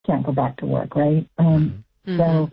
can't go back to work, right? So,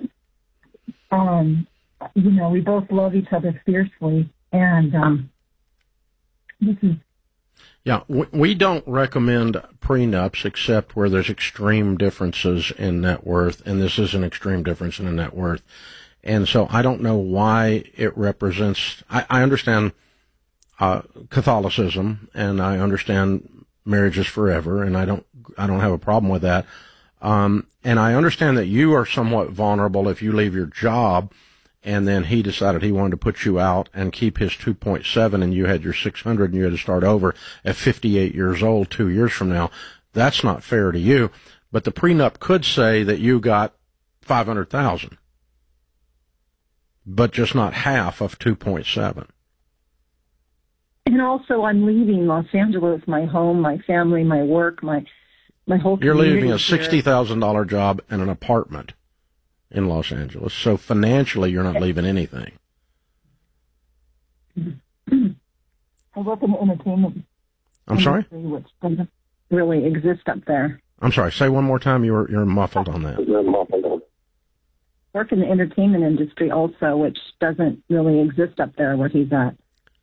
we both love each other fiercely, and this is. Yeah, we don't recommend prenups except where there's extreme differences in net worth, and this is an extreme difference in the net worth. And so I don't know why it represents. I understand Catholicism, and I understand marriage is forever, and I don't have a problem with that. And I understand that you are somewhat vulnerable if you leave your job, and then he decided he wanted to put you out and keep his 2.7, and you had your 600, and you had to start over at 58 years old 2 years from now. That's not fair to you. But the prenup could say that you got 500,000, but just not half of 2.7. And also, I'm leaving Los Angeles, my home, my family, my work, my whole community. You're leaving a $60,000 job and an apartment in Los Angeles. So financially, you're not leaving anything. I work in the entertainment industry, which doesn't really exist up there. I'm sorry. Say one more time. You're muffled on that. Work in the entertainment industry also, which doesn't really exist up there where he's at.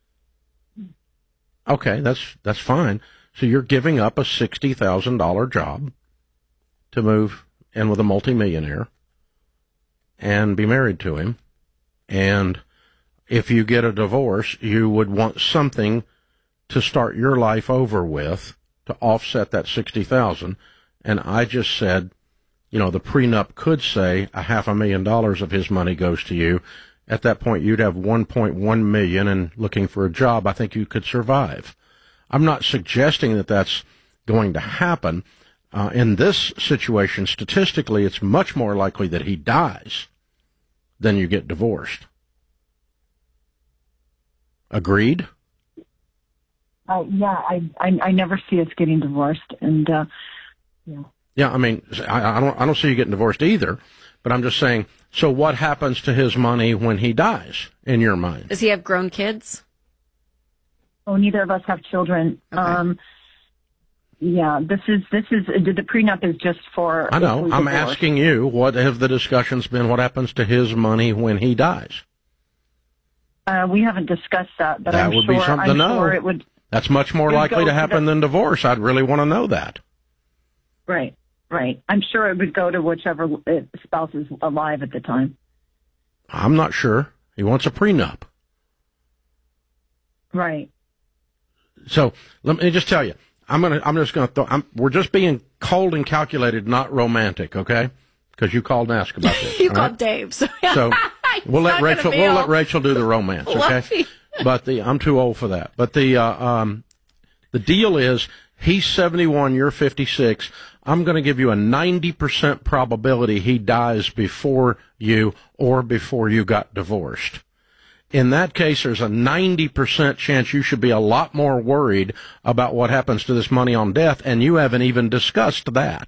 Okay, that's fine. So you're giving up a $60,000 job to move in with a multimillionaire and be married to him. And if you get a divorce, you would want something to start your life over with to offset that $60,000. And I just said, the prenup could say $500,000 of his money goes to you. At that point, you'd have $1.1 million, and looking for a job, I think you could survive. I'm not suggesting that that's going to happen. In this situation, statistically, it's much more likely that he dies than you get divorced. Agreed? Yeah, I never see us getting divorced, and yeah. Yeah, I mean, I don't see you getting divorced either, but I'm just saying. So what happens to his money when he dies, in your mind? Does he have grown kids? Oh, neither of us have children. Okay. Yeah, the prenup is just for. I know. I'm asking you, what have the discussions been? What happens to his money when he dies? We haven't discussed that, but that would be something to know. Sure it would. That's much more likely to happen than divorce. I'd really want to know that. Right. I'm sure it would go to whichever spouse is alive at the time. I'm not sure. He wants a prenup. Right. So let me just tell you, we're just being cold and calculated, not romantic, okay? Because you called and asked about this. You called Dave, so we'll let Rachel do the romance, okay? But I'm too old for that. But the deal is, he's 71, you're 56. I'm going to give you a 90% probability he dies before you or before you got divorced. In that case, there's a 90% chance you should be a lot more worried about what happens to this money on death, and you haven't even discussed that.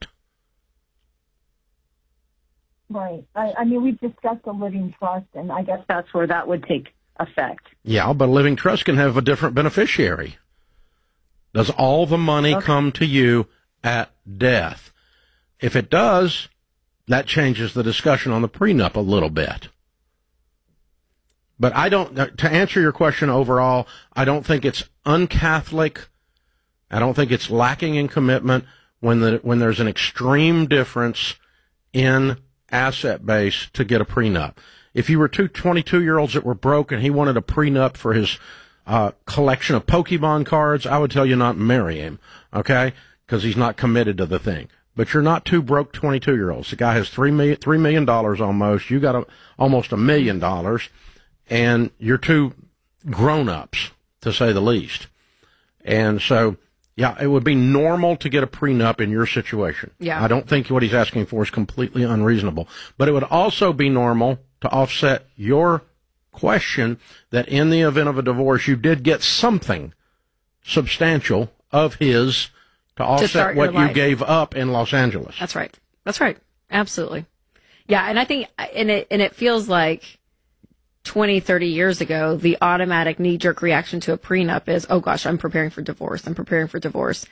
Right. I mean, we've discussed a living trust, and I guess that's where that would take effect. Yeah, but a living trust can have a different beneficiary. Does all the money come to you at death? If it does, that changes the discussion on the prenup a little bit. But to answer your question overall, I don't think it's un-Catholic. I don't think it's lacking in commitment when there's an extreme difference in asset base to get a prenup. If you were two 22-year-olds that were broke and he wanted a prenup for his collection of Pokemon cards, I would tell you not marry him, okay? Because he's not committed to the thing. But you're not two broke 22-year-olds. The guy has $3 million almost. You got almost $1 million, and you're two grown-ups, to say the least. And so, yeah, it would be normal to get a prenup in your situation. Yeah. I don't think what he's asking for is completely unreasonable. But it would also be normal to offset your question that in the event of a divorce, you did get something substantial of his to offset what you gave up in Los Angeles. That's right. Absolutely. Yeah, and I think, and it feels like 20, 30 years ago, the automatic knee-jerk reaction to a prenup is, oh gosh, I'm preparing for divorce.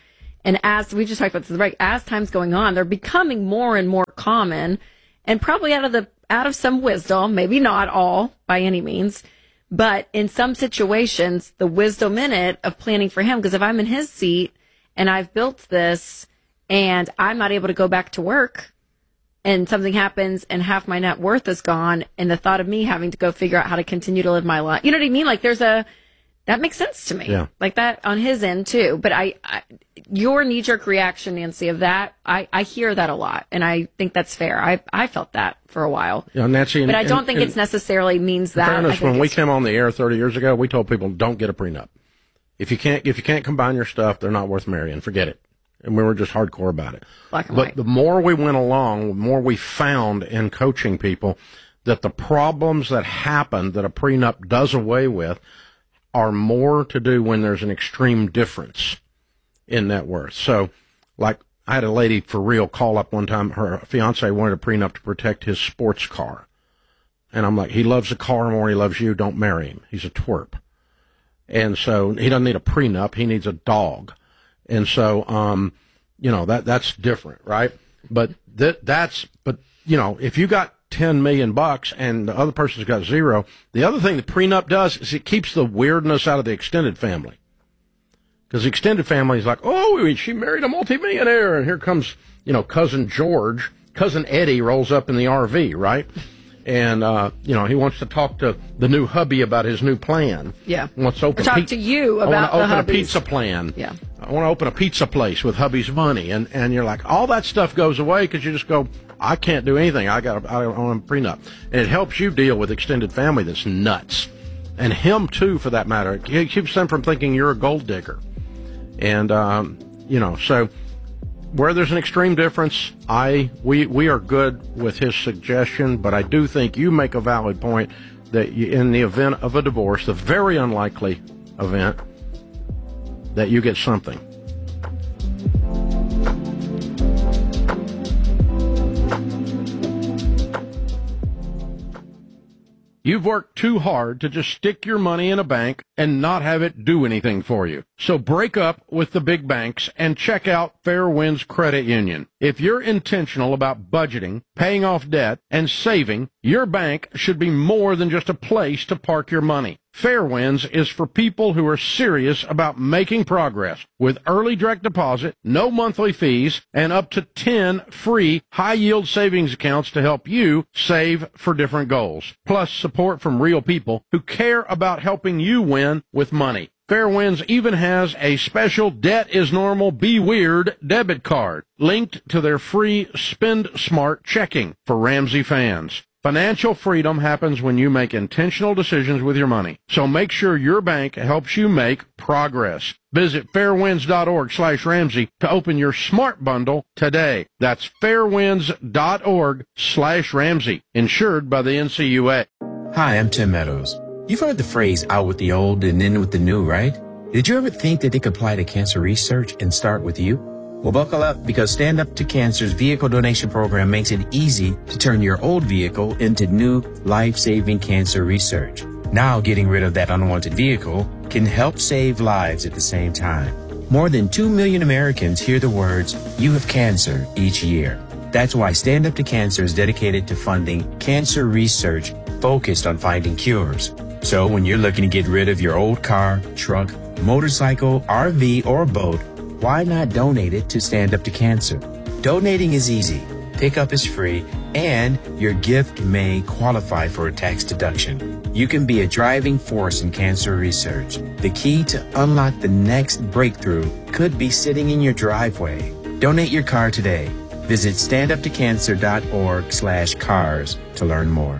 And as we just talked about this, right, as time's going on, they're becoming more and more common, and probably out of some wisdom, maybe not all by any means, but in some situations, the wisdom in it of planning for him. Because if I'm in his seat and I've built this and I'm not able to go back to work and something happens and half my net worth is gone, and the thought of me having to go figure out how to continue to live my life, you know what I mean? Like that makes sense to me. Yeah. Like that on his end too. But your knee-jerk reaction, Nancy, of that, I hear that a lot, and I think that's fair. I felt that for a while. Yeah, Nancy, but I don't think it's necessarily means that. Fairness, when we came on the air 30 years ago, we told people don't get a prenup. If you can't combine your stuff, they're not worth marrying. Forget it. And we were just hardcore about it. Black and white. But the more we went along, the more we found in coaching people that the problems that happen that a prenup does away with are more to do when there's an extreme difference in net worth. So, like, I had a lady for real call up one time. Her fiance wanted a prenup to protect his sports car. And I'm like, he loves the car more than he loves you. Don't marry him. He's a twerp. And so he doesn't need a prenup. He needs a dog. And so, that's different, right? But if you got $10 million and the other person's got zero, the other thing the prenup does is it keeps the weirdness out of the extended family. Because the extended family is like, oh, she married a multimillionaire, and here comes, cousin George, cousin Eddie rolls up in the RV, right? And, he wants to talk to the new hubby about his new plan. Yeah. He wants to open talk to you about the I want to open hubby's a pizza plan. Yeah. I want to open a pizza place with hubby's money. And you're like, all that stuff goes away because you just go, I can't do anything. I want a prenup. And it helps you deal with extended family that's nuts. And him, too, for that matter. It keeps them from thinking you're a gold digger. And, so where there's an extreme difference, we are good with his suggestion, but I do think you make a valid point that in the event of a divorce, the very unlikely event, that you get something. You've worked too hard to just stick your money in a bank and not have it do anything for you. So break up with the big banks and check out Fair Winds Credit Union. If you're intentional about budgeting, paying off debt, and saving, your bank should be more than just a place to park your money. Fair Winds is for people who are serious about making progress with early direct deposit, no monthly fees, and up to 10 free high-yield savings accounts to help you save for different goals. Plus support from real people who care about helping you win with money. Fair Winds even has a special Debt is Normal, Be Weird debit card linked to their free Spend Smart checking for Ramsey fans. Financial freedom happens when you make intentional decisions with your money. So make sure your bank helps you make progress. Visit fairwinds.org/Ramsey to open your smart bundle today. That's fairwinds.org/Ramsey. Insured by the NCUA. Hi, I'm Tim Meadows. You've heard the phrase out with the old and in with the new, right? Did you ever think that they could apply to cancer research and start with you? Well, buckle up, because Stand Up to Cancer's vehicle donation program makes it easy to turn your old vehicle into new life-saving cancer research. Now, getting rid of that unwanted vehicle can help save lives at the same time. More than 2 million Americans hear the words, "You have cancer," each year. That's why Stand Up to Cancer is dedicated to funding cancer research focused on finding cures. So when you're looking to get rid of your old car, truck, motorcycle, RV, or boat, why not donate it to Stand Up to Cancer? Donating is easy, pickup is free, and your gift may qualify for a tax deduction. You can be a driving force in cancer research. The key to unlock the next breakthrough could be sitting in your driveway. Donate your car today. Visit standuptocancer.org/cars to learn more.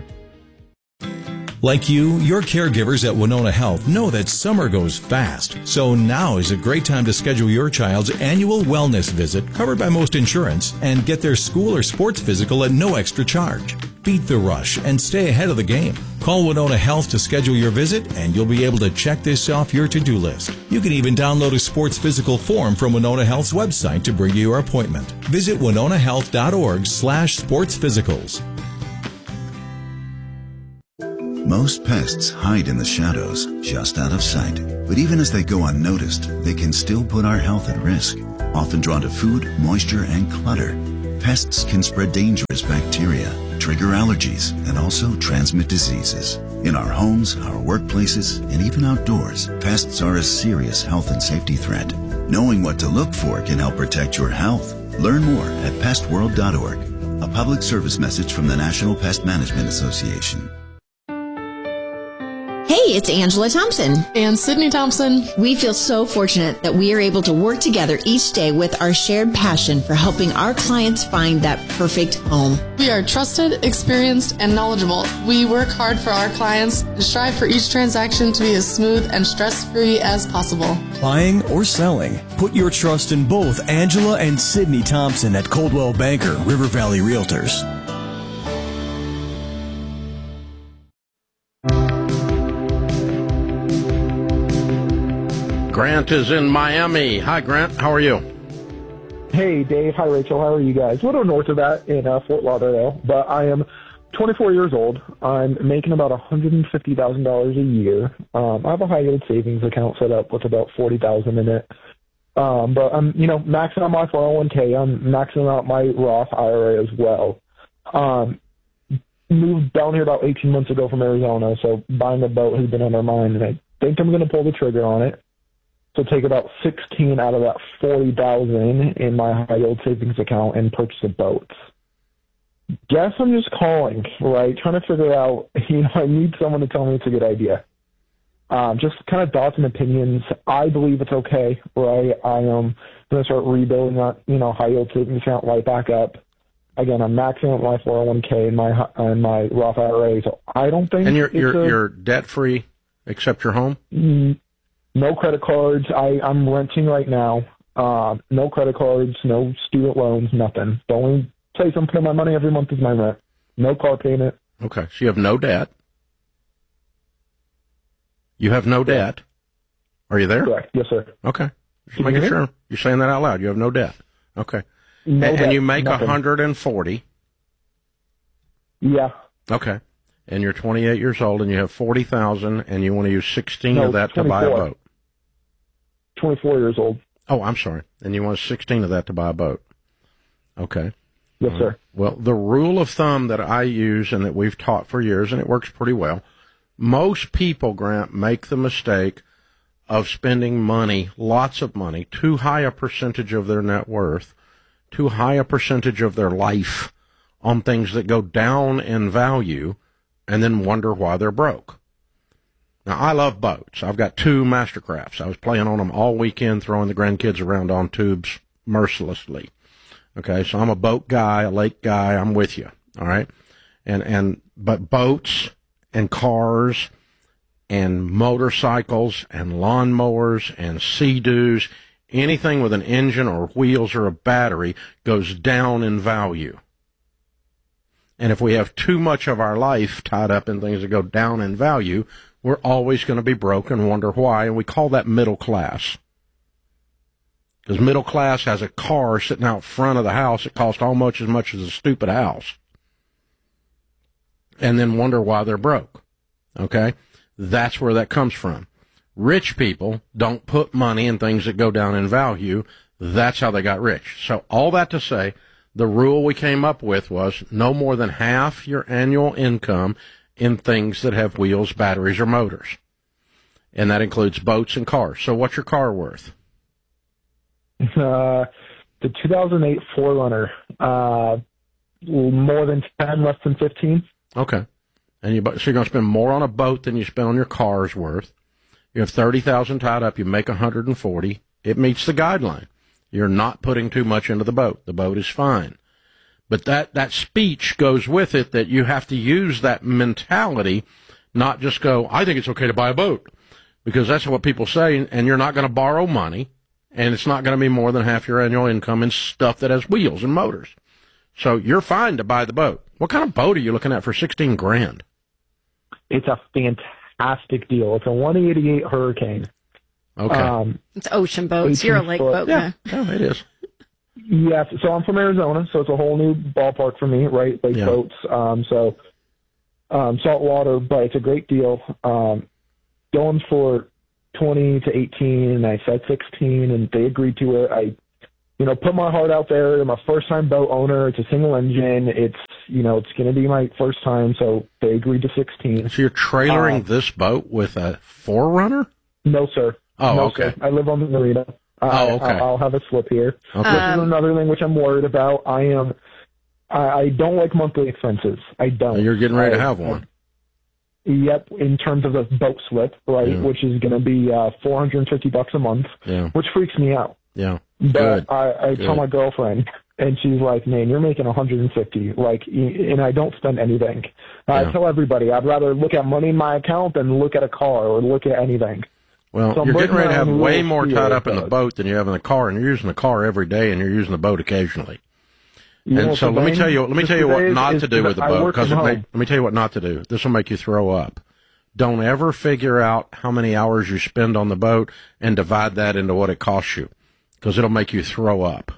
Like you, your caregivers at Winona Health know that summer goes fast, so now is a great time to schedule your child's annual wellness visit covered by most insurance and get their school or sports physical at no extra charge. Beat the rush and stay ahead of the game. Call Winona Health to schedule your visit, and you'll be able to check this off your to-do list. You can even download a sports physical form from Winona Health's website to bring you your appointment. Visit winonahealth.org/sportsphysicals. Most pests hide in the shadows, just out of sight. But even as they go unnoticed, they can still put our health at risk. often drawn to food, moisture, and clutter. Pests can spread dangerous bacteria, trigger allergies, and also transmit diseases. In our homes, our workplaces, and even outdoors, pests are a serious health and safety threat. Knowing what to look for can help protect your health. Learn more at pestworld.org. A public service message from the National Pest Management Association. Hey, it's Angela Thompson. And Sydney Thompson. We feel so fortunate that we are able to work together each day with our shared passion for helping our clients find that perfect home. We are trusted, experienced, and knowledgeable. We work hard for our clients and strive for each transaction to be as smooth and stress-free as possible. Buying or selling, put your trust in both Angela and Sydney Thompson at Coldwell Banker River Valley Realtors. Grant is in Miami. Hi, Grant. How are you? Hey, Dave. Hi, Rachel. How are you guys? A little north of that in Fort Lauderdale, but I am 24 years old. I'm making about $150,000 a year. I have a high-yield savings account set up with about $40,000 in it. But I'm, maxing out my 401k. I'm maxing out my Roth IRA as well. Moved down here about 18 months ago from Arizona, so buying a boat has been on our mind, and I think I'm going to pull the trigger on it. So take about 16 out of that 40,000 in my high yield savings account and purchase a boat. Guess I'm just calling, right? Trying to figure out, I need someone to tell me it's a good idea. Just kind of thoughts and opinions. I believe it's okay, right? I am going to start rebuilding that, high yield savings account right back up. Again, I'm maxing out my 401k and my Roth IRA, so I don't think. And you're debt free except your home? No credit cards. I'm renting right now. No credit cards, no student loans, nothing. The only place I'm putting my money every month is my rent. No car payment. Okay, so you have no debt. You have no debt. Are you there? Correct. Yes, sir. Okay. Just making sure. You're saying that out loud. You have no debt. Okay. No debt, and you make nothing. 140. Yeah. Okay. And you're 28 years old and you have 40,000 and you want to use 16 of that 24. to buy a boat. 24 years old. Oh, I'm sorry. And you want 16 of that to buy a boat. Okay. Yes, sir. Well, the rule of thumb that I use and that we've taught for years, and it works pretty well, most people, Grant, make the mistake of spending money, lots of money, too high a percentage of their net worth, too high a percentage of their life on things that go down in value and then wonder why they're broke. Now, I love boats. I've got 2 Mastercrafts. I was playing on them all weekend, throwing the grandkids around on tubes mercilessly. Okay, so I'm a boat guy, a lake guy. I'm with you, all right? But boats and cars and motorcycles and lawnmowers and Sea-Doos, anything with an engine or wheels or a battery goes down in value. And if we have too much of our life tied up in things that go down in value, we're always going to be broke and wonder why, and we call that middle class. Because middle class has a car sitting out front of the house that costs almost as much as a stupid house, and then wonder why they're broke. Okay? That's where that comes from. Rich people don't put money in things that go down in value. That's how they got rich. So all that to say, the rule we came up with was no more than half your annual income in things that have wheels, batteries, or motors. And that includes boats and cars. So what's your car worth? The 2008 4Runner, more than 10, less than 15. Okay. So you're going to spend more on a boat than you spend on your car's worth. You have 30,000 tied up. You make 140. It meets the guideline. You're not putting too much into the boat. The boat is fine. But that speech goes with it that you have to use that mentality, not just go, I think it's okay to buy a boat, because that's what people say, and you're not going to borrow money, and it's not going to be more than half your annual income in stuff that has wheels and motors. So you're fine to buy the boat. What kind of boat are you looking at for $16,000? It's a fantastic deal. It's a 188 Hurricane. Okay. It's ocean boats. You're a lake boat guy. Yeah, it is. Yes. So I'm from Arizona, so it's a whole new ballpark for me, right? Lake boats. Salt water, but it's a great deal. Going for 20 to 18, and I said 16, and they agreed to it. put my heart out there. I'm a first time boat owner. It's a single engine. It's going to be my first time. So they agreed to 16. So you're trailering this boat with a 4Runner? No, sir. Oh, no, okay. Sir. I live on the marina. Okay. I'll have a slip here. Okay. This is another thing which I'm worried about. I don't like monthly expenses. I don't. You're getting ready to have one. Yep, in terms of a boat slip, right, Yeah. which is going to be $450 a month, Yeah. which freaks me out. Yeah. But Good. I Good. tell my girlfriend, and she's like, "Man, you're making $150." And I don't spend anything. I tell everybody I'd rather look at money in my account than look at a car or look at anything. Well, So I'm you're getting ready to have working on way little more tied up in the deals, boat than you have in the car, and you're using the car every day, and you're using the boat occasionally. And so let me tell you what not to do with the boat, because let me tell you what not to do. This will make you throw up. Don't ever figure out how many hours you spend on the boat and divide that into what it costs you, because it'll make you throw up.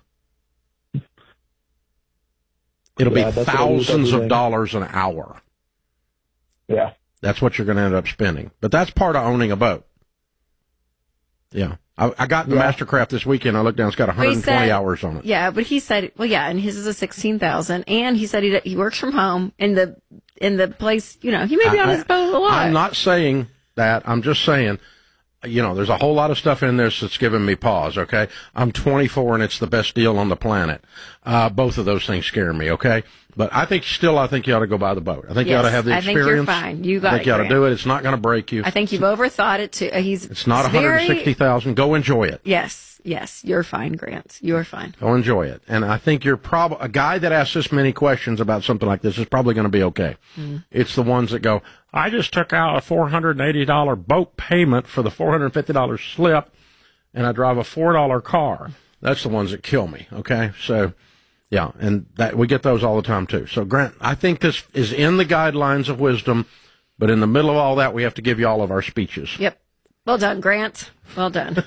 It'll be thousands of dollars an hour. Yeah. That's what you're going to end up spending. But that's part of owning a boat. Yeah. I got the Mastercraft this weekend. I looked down. It's got 120 hours on it. Yeah, but he said, and his is a 16,000, and he said he works from home in the place. He may be on his boat a lot. I'm not saying that. I'm just saying, there's a whole lot of stuff in this that's giving me pause. Okay, I'm 24 and it's the best deal on the planet. Both of those things scare me. Okay, but I think you ought to go buy the boat. I think you ought to have the experience. I think you're fine. I think you ought to do it. It's not going to break you. I think you've overthought it too. It's not 160,000. Go enjoy it. Yes, you're fine, Grant. You're fine. Go enjoy it. And I think you're probably a guy that asks this many questions about something like this is probably going to be okay. It's the ones that go, I just took out a $480 boat payment for the $450 slip, and I drive a $4 car. That's the ones that kill me. Okay, so. Yeah, and that we get those all the time, too. So, Grant, I think this is in the guidelines of wisdom, but in the middle of all that, we have to give you all of our speeches. Yep. Well done, Grant. Well done.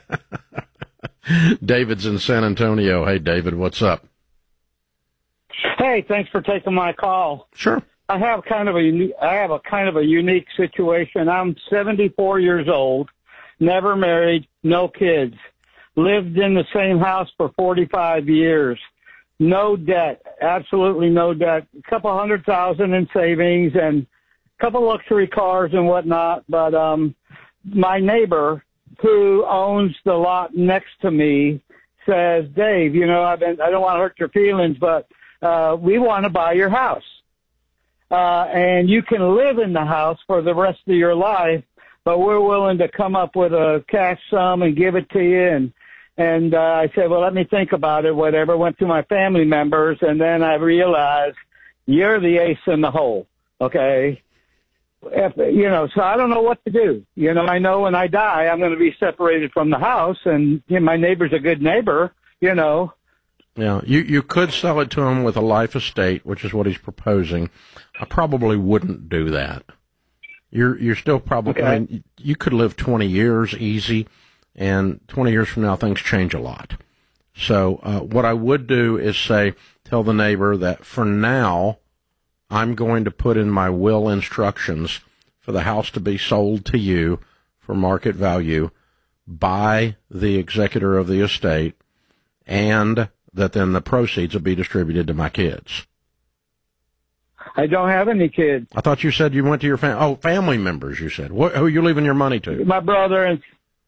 David's in San Antonio. Hey, David, what's up? Hey, thanks for taking my call. Sure. I have a kind of a unique situation. I'm 74 years old, never married, no kids, lived in the same house for 45 years. No debt, absolutely no debt. A couple $100,000 in savings and a couple luxury cars and whatnot. But my neighbor, who owns the lot next to me, says, "Dave, I don't want to hurt your feelings, but we want to buy your house, and you can live in the house for the rest of your life, but we're willing to come up with a cash sum and give it to you." And I said, well, let me think about it, whatever. Went to my family members, and then I realized you're the ace in the hole, okay? So I don't know what to do. I know when I die, I'm going to be separated from the house, and my neighbor's a good neighbor, Yeah, you could sell it to him with a life estate, which is what he's proposing. I probably wouldn't do that. You're still probably, I mean, you could live 20 years easy. And 20 years from now, things change a lot. So what I would do is tell the neighbor that for now, I'm going to put in my will instructions for the house to be sold to you for market value by the executor of the estate, and that then the proceeds will be distributed to my kids. I don't have any kids. I thought you said you went to your family members, you said. Who are you leaving your money to? My brother and...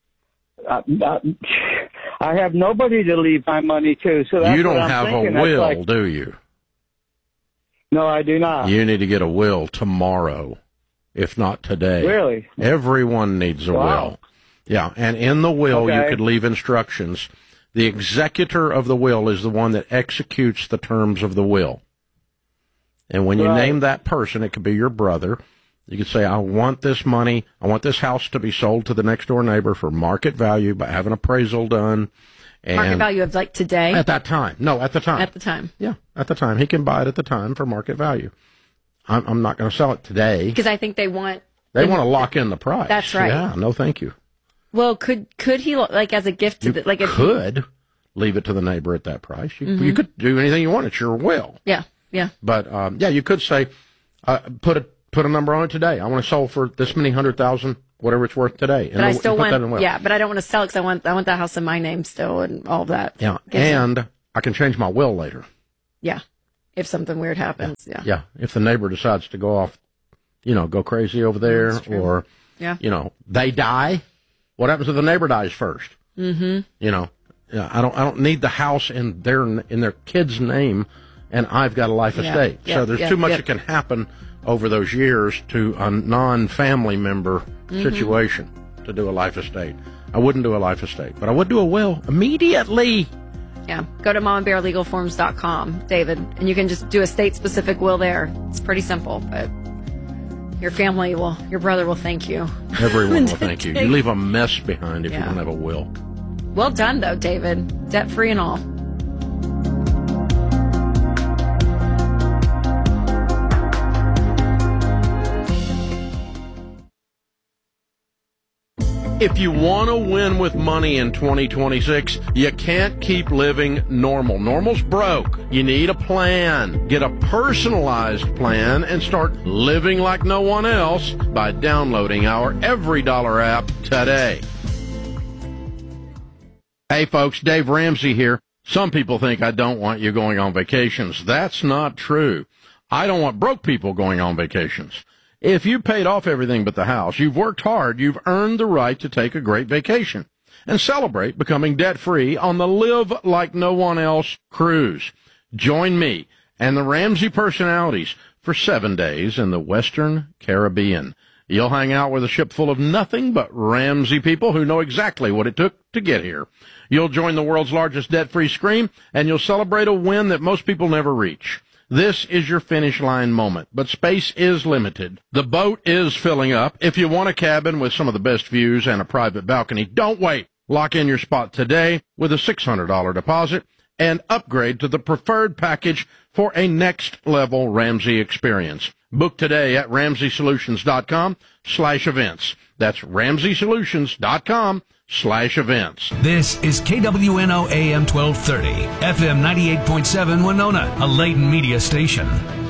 I have nobody to leave my money to, so that's you don't what I'm have thinking. a will, do you? No, I do not. You need to get a will tomorrow, if not today. Really? Everyone needs a will. Yeah, and in the will, you could leave instructions. The executor of the will is the one that executes the terms of the will. And when you name that person, it could be your brother. You could say, I want this money, I want this house to be sold to the next door neighbor for market value by having appraisal done. And market value of like today? At that time. No, at the time. At the time. Yeah, at the time. He can buy it at the time for market value. I'm not going to sell it today. Because I think they want to lock in the price. That's right. Yeah, no thank you. Well, could he, like as a gift to could leave it to the neighbor at that price. You could do anything you want. It's your will. Yeah, yeah. But, you could say, put a number on it today. I want to sell for this many $100,000 whatever it's worth today. But I still want, but I don't want to sell it because I want that house in my name still and all of that. Yeah, and I can change my will later. Yeah, if something weird happens. Yeah. Yeah, if the neighbor decides to go off, go crazy over there, or they die. What happens if the neighbor dies first? Mm-hmm. I don't need the house in their kid's name, and I've got a life estate. So there's too much that can happen over those years to a non-family member situation to do a life estate. I wouldn't do a life estate, but I would do a will immediately. Yeah, go to momandbearlegalforms.com, David, and you can just do a state-specific will there. It's pretty simple, but your brother will thank you. Everyone will thank you. You leave a mess behind if you don't have a will. Well done, though, David. Debt-free and all. If you want to win with money in 2026, you can't keep living normal. Normal's broke. You need a plan. Get a personalized plan and start living like no one else by downloading our EveryDollar app today. Hey folks, Dave Ramsey here. Some people think I don't want you going on vacations. That's not true. I don't want broke people going on vacations. If you paid off everything but the house, you've worked hard, you've earned the right to take a great vacation and celebrate becoming debt-free on the Live Like No One Else cruise. Join me and the Ramsey personalities for 7 days in the Western Caribbean. You'll hang out with a ship full of nothing but Ramsey people who know exactly what it took to get here. You'll join the world's largest debt-free scream, and you'll celebrate a win that most people never reach. This is your finish line moment, but space is limited. The boat is filling up. If you want a cabin with some of the best views and a private balcony, don't wait. Lock in your spot today with a $600 deposit and upgrade to the preferred package for a next-level Ramsey experience. Book today at RamseySolutions.com/events. That's RamseySolutions.com/events. This is KWNO AM 1230, FM 98.7 Winona, a Layton media station.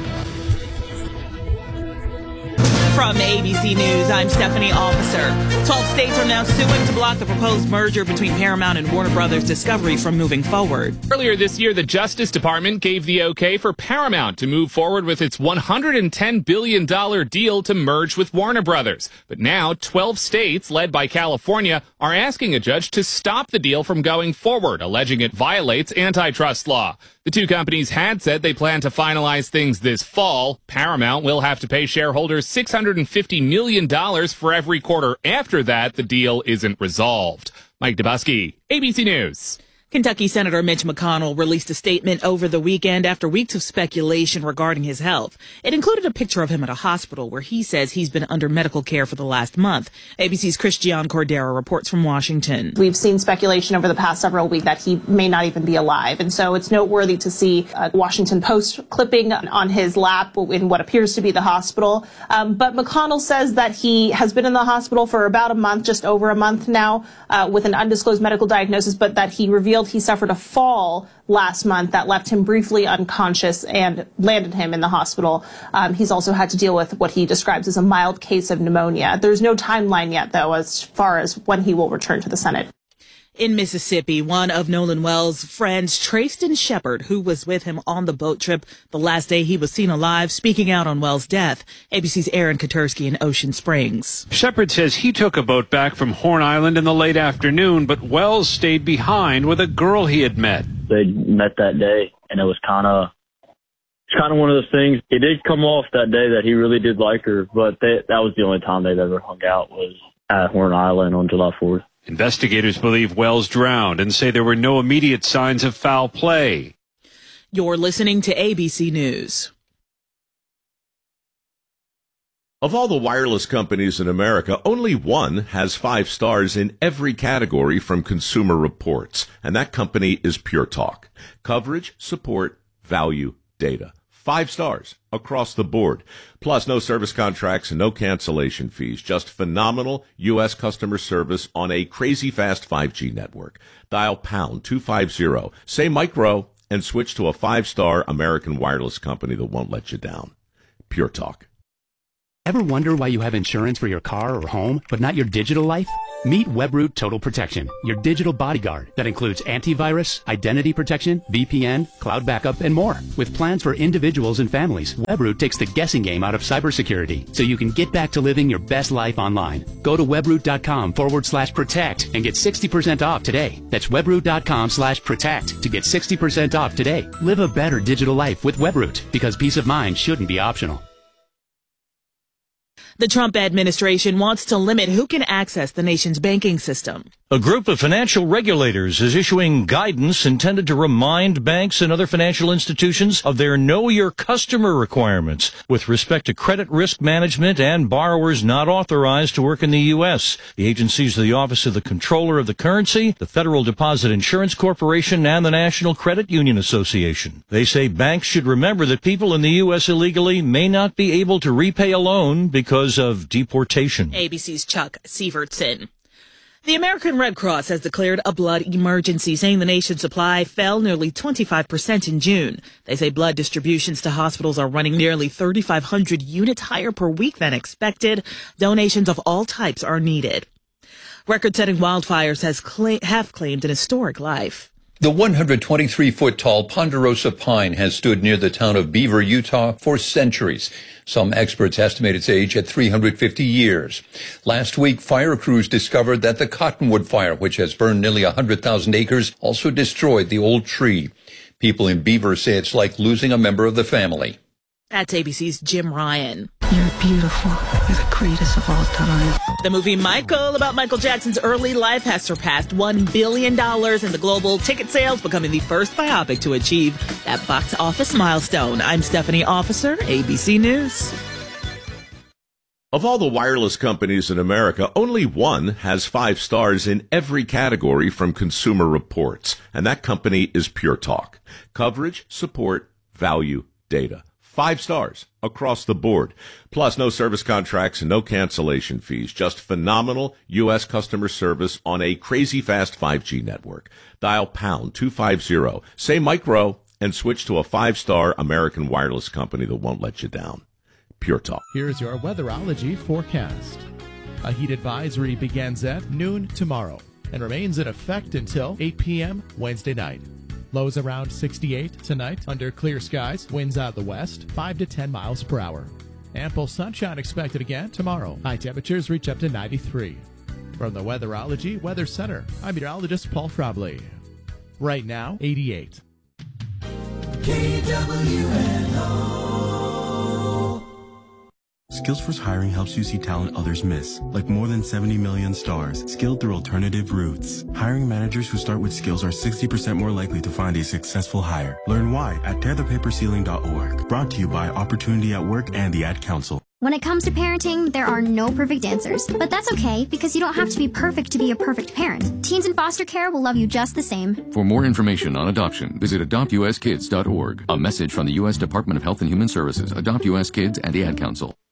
From ABC News, I'm Stephanie Officer. 12 states are now suing to block the proposed merger between Paramount and Warner Brothers Discovery from moving forward. Earlier this year, the Justice Department gave the okay for Paramount to move forward with its $110 billion deal to merge with Warner Brothers. But now, 12 states, led by California, are asking a judge to stop the deal from going forward, alleging it violates antitrust law. The two companies had said they plan to finalize things this fall. Paramount will have to pay shareholders $650 million for every quarter after that the deal isn't resolved. Mike Dubusky, ABC News. Kentucky Senator Mitch McConnell released a statement over the weekend after weeks of speculation regarding his health. It included a picture of him at a hospital where he says he's been under medical care for the last month. ABC's Christiane Cordero reports from Washington. We've seen speculation over the past several weeks that he may not even be alive. And so it's noteworthy to see a Washington Post clipping on his lap in what appears to be the hospital. But McConnell says that he has been in the hospital for about a month, just over a month now, with an undisclosed medical diagnosis, but that he revealed he suffered a fall last month that left him briefly unconscious and landed him in the hospital. He's also had to deal with what he describes as a mild case of pneumonia. There's no timeline yet, though, as far as when he will return to the Senate. In Mississippi, one of Nolan Wells' friends, Trayston Shepard, who was with him on the boat trip the last day he was seen alive, speaking out on Wells' death. ABC's Aaron Katursky in Ocean Springs. Shepard says he took a boat back from Horn Island in the late afternoon, but Wells stayed behind with a girl he had met. They met that day, and it was kind of one of those things. It did come off that day that he really did like her, but that was the only time they'd ever hung out was at Horn Island on July 4th. Investigators believe Wells drowned and say there were no immediate signs of foul play. You're listening to ABC News. Of all the wireless companies in America, only one has 5 stars in every category from Consumer Reports, and that company is Pure Talk. Coverage, support, value, data. 5 stars across the board. Plus, no service contracts and no cancellation fees. Just phenomenal U.S. customer service on a crazy fast 5G network. Dial pound 250, say micro, and switch to a 5-star American wireless company that won't let you down. Pure Talk. Ever wonder why you have insurance for your car or home, but not your digital life? Meet Webroot Total Protection, your digital bodyguard that includes antivirus, identity protection, VPN, cloud backup, and more. With plans for individuals and families, Webroot takes the guessing game out of cybersecurity so you can get back to living your best life online. Go to webroot.com/protect and get 60% off today. That's webroot.com/protect to get 60% off today. Live a better digital life with Webroot, because peace of mind shouldn't be optional. The Trump administration wants to limit who can access the nation's banking system. A group of financial regulators is issuing guidance intended to remind banks and other financial institutions of their Know Your Customer requirements with respect to credit risk management and borrowers not authorized to work in the U.S. The agencies are the Office of the Comptroller of the Currency, the Federal Deposit Insurance Corporation, and the National Credit Union Association. They say banks should remember that people in the U.S. illegally may not be able to repay a loan because of deportation. ABC's Chuck Sievertson. The American Red Cross has declared a blood emergency, saying the nation's supply fell nearly 25% in June. They say blood distributions to hospitals are running nearly 3,500 units higher per week than expected. Donations of all types are needed. Record-setting wildfires have claimed an historic life. The 123-foot-tall ponderosa pine has stood near the town of Beaver, Utah for centuries. Some experts estimate its age at 350 years. Last week, fire crews discovered that the Cottonwood Fire, which has burned nearly 100,000 acres, also destroyed the old tree. People in Beaver say it's like losing a member of the family. That's ABC's Jim Ryan. You're beautiful. You're the greatest of all time. The movie Michael, about Michael Jackson's early life, has surpassed $1 billion in the global ticket sales, becoming the first biopic to achieve that box office milestone. I'm Stephanie Officer, ABC News. Of all the wireless companies in America, only one has 5 stars in every category from Consumer Reports, and that company is Pure Talk. Coverage, support, value, data. 5 stars across the board. Plus, no service contracts and no cancellation fees. Just phenomenal U.S. customer service on a crazy fast 5G network. Dial pound 250, say micro, and switch to a 5-star American wireless company that won't let you down. Pure Talk. Here's your weatherology forecast. A heat advisory begins at noon tomorrow and remains in effect until 8 p.m. Wednesday night. Lows around 68 tonight under clear skies. Winds out of the west, 5 to 10 miles per hour. Ample sunshine expected again tomorrow. High temperatures reach up to 93. From the Weatherology Weather Center, I'm meteorologist Paul Frobley. Right now, 88. KWNO. Skillsforce Hiring helps you see talent others miss, like more than 70 million stars, skilled through alternative routes. Hiring managers who start with skills are 60% more likely to find a successful hire. Learn why at tearthepaperceiling.org. Brought to you by Opportunity at Work and the Ad Council. When it comes to parenting, there are no perfect answers, but that's okay because you don't have to be perfect to be a perfect parent. Teens in foster care will love you just the same. For more information on adoption, visit adoptuskids.org. A message from the U.S. Department of Health and Human Services, Adopt U.S. Kids, and the Ad Council.